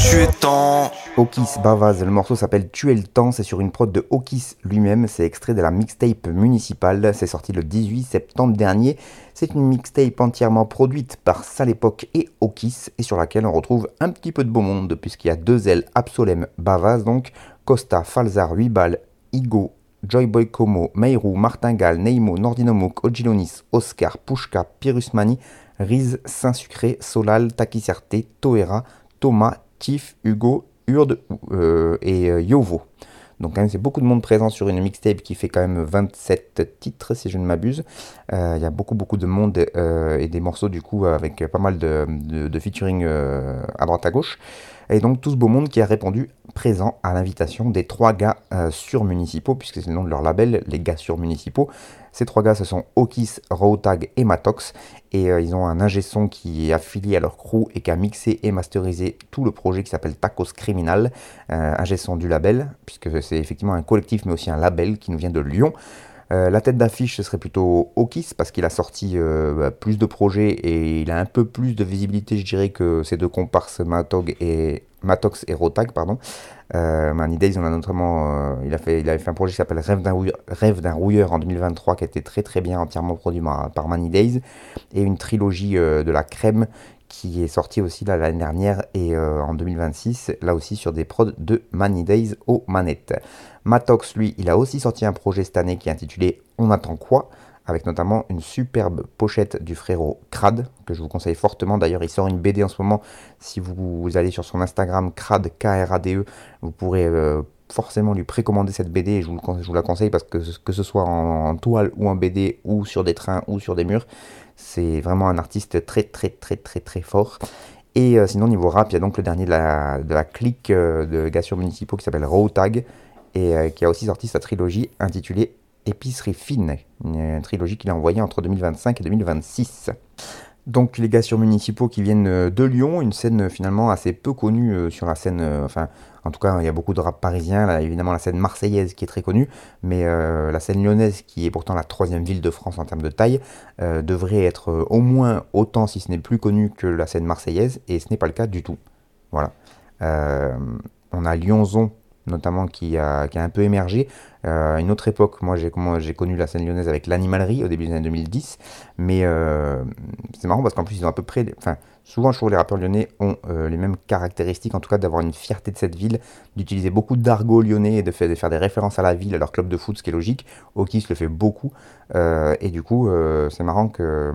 tu es temps. Okis Bavaz, le morceau s'appelle Tuer le temps, c'est sur une prod de Okis lui-même, c'est extrait de la mixtape municipale, c'est sorti le 18 septembre dernier. C'est une mixtape entièrement produite par Salépoque et Okis et sur laquelle on retrouve un petit peu de beau monde puisqu'il y a deux ailes Absolem Bavaz, donc Costa, Falzar, Huibal, Igo, Joyboy Como, Meirou, Martingale, Neimo, Nordinomouk, Ogilonis, Oscar, Pushka, Pirusmani, Riz, Saint-Sucré, Solal, Takiserte, Toera, Thomas, Tif, Hugo, Urde et Yovo. Donc quand même, c'est beaucoup de monde présent sur une mixtape qui fait quand même 27 titres si je ne m'abuse. Il y a beaucoup de monde et des morceaux du coup avec pas mal de featuring à droite à gauche. Et donc tout ce beau monde qui a répondu présent à l'invitation des trois gars surmunicipaux, puisque c'est le nom de leur label, les gars surmunicipaux. Ces trois gars, ce sont Okis, Rawtag et Matox. Et ils ont un ingé son qui est affilié à leur crew et qui a mixé et masterisé tout le projet qui s'appelle Tacos Criminal, ingé son du label, puisque c'est effectivement un collectif mais aussi un label qui nous vient de Lyon. La tête d'affiche, ce serait plutôt Okis, parce qu'il a sorti plus de projets et il a un peu plus de visibilité, je dirais, que ses deux comparses Matox et Rawtag, pardon. Money Days, on a notamment, il avait fait un projet qui s'appelle Rêve d'un rouilleur en 2023, qui a été très très bien, entièrement produit par Money Days, et une trilogie de la crème qui est sortie aussi l'année dernière et en 2026, là aussi sur des prods de Money Days aux manettes. Matox, lui, il a aussi sorti un projet cette année qui est intitulé On attend quoi, avec notamment une superbe pochette du frérot Crad, que je vous conseille fortement. D'ailleurs, il sort une BD en ce moment. Si vous allez sur son Instagram, Crad, Krade, vous pourrez forcément lui précommander cette BD et je vous la conseille parce que ce soit en toile ou en BD ou sur des trains ou sur des murs, c'est vraiment un artiste très très très très très fort. Et sinon, niveau rap, il y a donc le dernier de la clique de gars municipaux qui s'appelle Rawtag et qui a aussi sorti sa trilogie intitulée Épicerie fine, une trilogie qu'il a envoyée entre 2025 et 2026. Donc les gars surmunicipaux qui viennent de Lyon, une scène finalement assez peu connue sur la scène, enfin en tout cas il y a beaucoup de rap parisien, là, évidemment la scène marseillaise qui est très connue, mais la scène lyonnaise qui est pourtant la troisième ville de France en termes de taille, devrait être au moins autant si ce n'est plus connue que la scène marseillaise, et ce n'est pas le cas du tout. Voilà. Euh, on a Lyonzon notamment qui a un peu émergé. Une autre époque, moi j'ai connu la scène lyonnaise avec l'animalerie au début des années 2010, mais c'est marrant parce qu'en plus ils ont à peu près, enfin souvent je trouve les rappeurs lyonnais ont les mêmes caractéristiques, en tout cas d'avoir une fierté de cette ville, d'utiliser beaucoup d'argot lyonnais et de faire des références à la ville, à leur club de foot, ce qui est logique. Okis le fait beaucoup, et du coup c'est marrant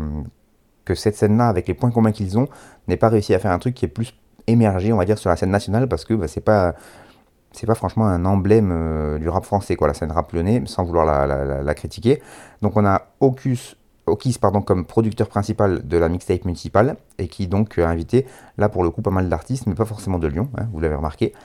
que cette scène-là, avec les points communs qu'ils ont, n'ait pas réussi à faire un truc qui est plus émergé, on va dire, sur la scène nationale, parce que bah, c'est pas franchement un emblème du rap français, quoi, la scène rap lyonnais, sans vouloir la critiquer. Donc on a Okis pardon, comme producteur principal de la mixtape municipale, et qui donc a invité, là pour le coup, pas mal d'artistes, mais pas forcément de Lyon, hein, vous l'avez remarqué.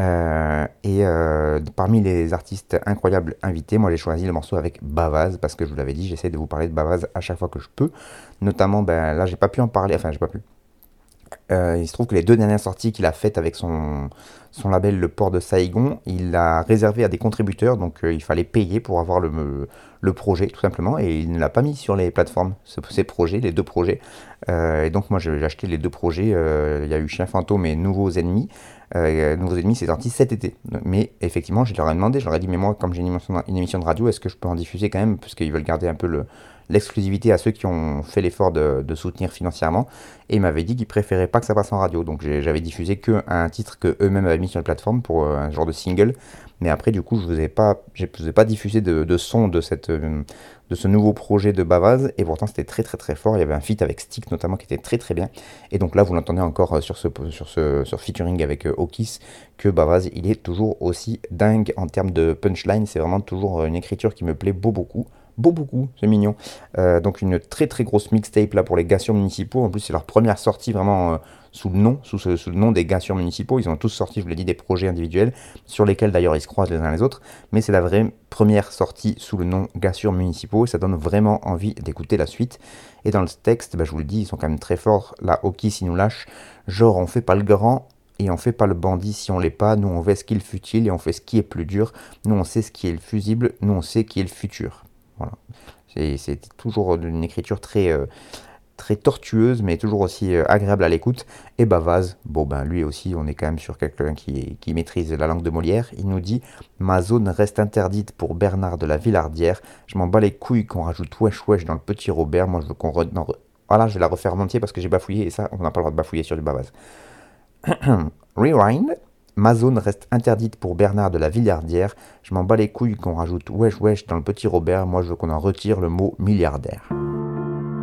Parmi les artistes incroyables invités, moi j'ai choisi le morceau avec Bavaz, parce que je vous l'avais dit, j'essaie de vous parler de Bavaz à chaque fois que je peux. Notamment, ben, là j'ai pas pu en parler, enfin j'ai pas pu. Il se trouve que les deux dernières sorties qu'il a faites avec son label Le Port de Saïgon, il l'a réservé à des contributeurs, donc il fallait payer pour avoir le projet tout simplement, et il ne l'a pas mis sur les plateformes, ces projets, les deux projets. Et donc moi j'ai acheté les deux projets, il y a eu Chien Fantôme et Nouveaux Ennemis. Nouveaux Ennemis c'est sorti cet été, mais effectivement je leur ai demandé, je leur ai dit mais moi comme j'ai une émission de radio, est-ce que je peux en diffuser quand même, parce qu'ils veulent garder un peu l'exclusivité à ceux qui ont fait l'effort de soutenir financièrement, et ils m'avaient dit qu'ils préféraient pas que ça passe en radio, donc j'avais diffusé que un titre que eux-mêmes avaient mis sur la plateforme pour un genre de single, mais après du coup je vous ai pas diffusé de son de ce nouveau projet de Bavaz, et pourtant c'était très très très fort. Il y avait un feat avec Stick notamment qui était très très bien, et donc là vous l'entendez encore sur featuring avec Okis, que Bavaz il est toujours aussi dingue en termes de punchline. C'est vraiment toujours une écriture qui me plaît beaucoup. Beaucoup, c'est mignon. Donc une très très grosse mixtape là pour les gars municipaux. En plus c'est leur première sortie vraiment sous le nom des gars municipaux. Ils ont tous sorti, je vous l'ai dit, des projets individuels sur lesquels d'ailleurs ils se croisent les uns les autres. Mais c'est la vraie première sortie sous le nom gars municipaux, et ça donne vraiment envie d'écouter la suite. Et dans le texte, bah, je vous le dis, ils sont quand même très forts. Là, Okis il nous lâche, genre on fait pas le grand et on fait pas le bandit si on l'est pas. Nous on fait ce qui est le futile et on fait ce qui est plus dur. Nous on sait ce qui est le fusible, nous on sait qui est le futur. Voilà. C'est toujours une écriture très très tortueuse, mais toujours aussi agréable à l'écoute. Et Bavaz, bon ben lui aussi, on est quand même sur quelqu'un qui maîtrise la langue de Molière. Il nous dit: ma zone reste interdite pour Bernard de la Villardière. Je m'en bats les couilles qu'on rajoute wesh wesh dans le petit Robert. Moi, je veux qu'on voilà, je vais la refaire en entier parce que j'ai bafouillé et ça, on n'a pas le droit de bafouiller sur du Bavaz. Rewind. Ma zone reste interdite pour Bernard de la Villardière. Je m'en bats les couilles qu'on rajoute wesh wesh dans le petit Robert. Moi, je veux qu'on en retire le mot milliardaire.